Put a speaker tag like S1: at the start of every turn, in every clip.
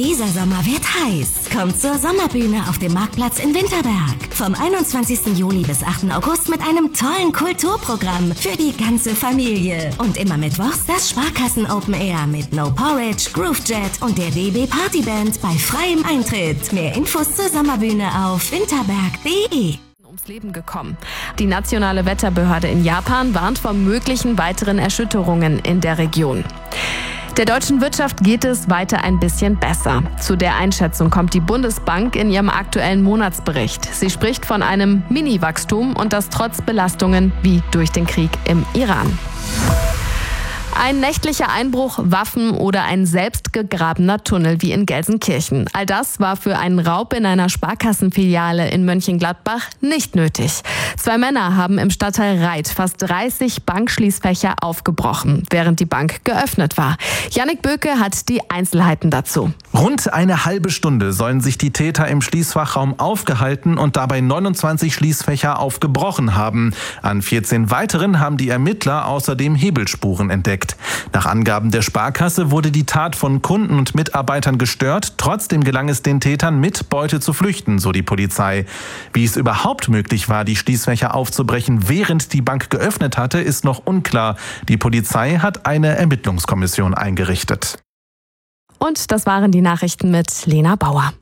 S1: Dieser Sommer wird heiß. Kommt zur Sommerbühne auf dem Marktplatz in Winterberg. Vom 21. Juli bis 8. August mit einem tollen Kulturprogramm für die ganze Familie. Und immer mittwochs das Sparkassen Open Air mit No Porridge, Groovejet und der DB Partyband bei freiem Eintritt. Mehr Infos zur Sommerbühne auf winterberg.de.
S2: Ums Leben gekommen. Die nationale Wetterbehörde in Japan warnt vor möglichen weiteren Erschütterungen in der Region. Der deutschen Wirtschaft geht es weiter ein bisschen besser. Zu der Einschätzung kommt die Bundesbank in ihrem aktuellen Monatsbericht. Sie spricht von einem Mini-Wachstum und das trotz Belastungen wie durch den Krieg im Iran. Ein nächtlicher Einbruch, Waffen oder ein selbstgegrabener Tunnel wie in Gelsenkirchen. All das war für einen Raub in einer Sparkassenfiliale in Mönchengladbach nicht nötig. 2 Männer haben im Stadtteil Reit fast 30 Bankschließfächer aufgebrochen, während die Bank geöffnet war. Jannik Böke hat die Einzelheiten dazu.
S3: Rund eine halbe Stunde sollen sich die Täter im Schließfachraum aufgehalten und dabei 29 Schließfächer aufgebrochen haben. An 14 weiteren haben die Ermittler außerdem Hebelspuren entdeckt. Nach Angaben der Sparkasse wurde die Tat von Kunden und Mitarbeitern gestört. Trotzdem gelang es den Tätern, mit Beute zu flüchten, so die Polizei. Wie es überhaupt möglich war, die Schließfächer aufzubrechen, während die Bank geöffnet hatte, ist noch unklar. Die Polizei hat eine Ermittlungskommission eingerichtet.
S2: Und das waren die Nachrichten mit Lena Bauer.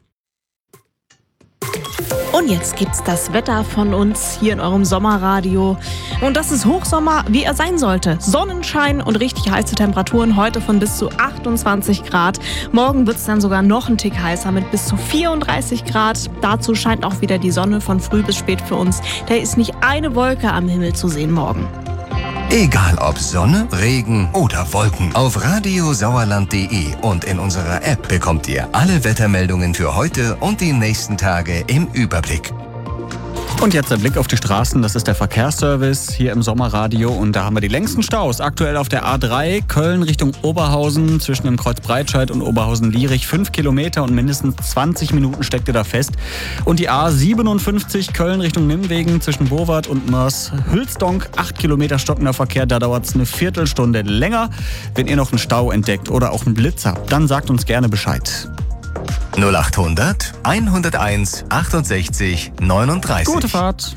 S4: Und jetzt gibt's das Wetter von uns hier in eurem Sommerradio. Und das ist Hochsommer, wie er sein sollte. Sonnenschein und richtig heiße Temperaturen heute von bis zu 28 Grad. Morgen wird's dann sogar noch einen Tick heißer mit bis zu 34 Grad. Dazu scheint auch wieder die Sonne von früh bis spät für uns. Da ist nicht eine Wolke am Himmel zu sehen morgen.
S5: Egal ob Sonne, Regen oder Wolken, auf radiosauerland.de und in unserer App bekommt ihr alle Wettermeldungen für heute und die nächsten Tage im Überblick.
S6: Und jetzt der Blick auf die Straßen, das ist der Verkehrsservice hier im Sommerradio und da haben wir die längsten Staus. Aktuell auf der A3 Köln Richtung Oberhausen zwischen dem Kreuz Breitscheid und Oberhausen-Lierich 5 Kilometer und mindestens 20 Minuten steckt ihr da fest. Und die A57 Köln Richtung Nimwegen zwischen Bowart und Mörs-Hülsdonk 8 Kilometer stockender Verkehr, da dauert es eine Viertelstunde länger. Wenn ihr noch einen Stau entdeckt oder auch einen Blitz habt, dann sagt uns gerne Bescheid.
S5: 0800 101 68 39.
S6: Gute Fahrt.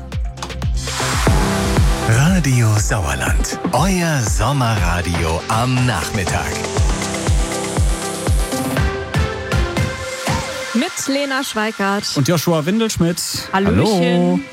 S5: Radio Sauerland, euer Sommerradio am Nachmittag.
S4: Mit Lena Schweikart
S6: Und Joshua Windelschmidt.
S4: Hallöchen.
S6: Hallo.